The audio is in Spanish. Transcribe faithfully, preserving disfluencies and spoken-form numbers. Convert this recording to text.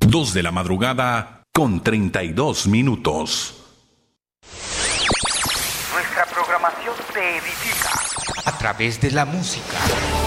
Dos de la madrugada con treinta y dos minutos. Nuestra programación se edifica a través de la música.